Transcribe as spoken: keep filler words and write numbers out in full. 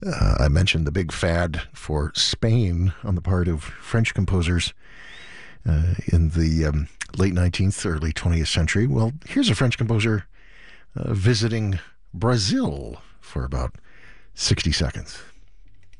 Uh, I mentioned the big fad for Spain on the part of French composers uh, in the um, late nineteenth, early twentieth century. Well, here's a French composer uh, visiting Brazil for about sixty seconds.